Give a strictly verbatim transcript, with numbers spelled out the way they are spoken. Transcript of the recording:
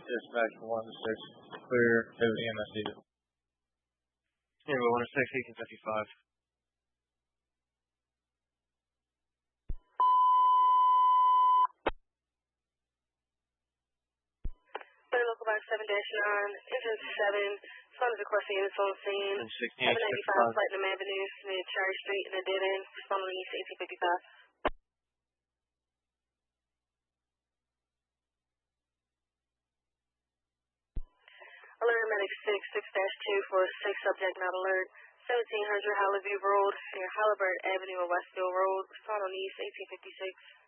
Dispatch one six, clear to E M S unit. Tango one six, eighteen fifty-five. Local box seven dash nine, engine seven, responded to requesting units on scene. seven ninety-five Platinum Avenue, near Cherry Street in a dead end, responding east eighteen fifty-five. Alert medic six, six dash two for six subject not alert, seventeen hundred Hollyview Road, near Halliburton Avenue and Westfield Road, respond on east eighteen fifty-six.